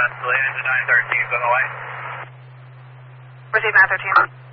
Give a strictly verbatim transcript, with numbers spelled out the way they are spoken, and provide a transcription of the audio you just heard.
delayed into nine thirteen is on the way. Receive nine thirteen.